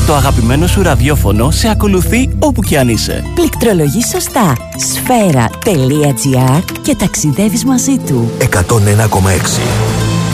Το αγαπημένο σου ραδιόφωνο σε ακολουθεί όπου και αν είσαι. Πληκτρολογείς σωστά sfera.gr και ταξιδεύεις μαζί του. 101,6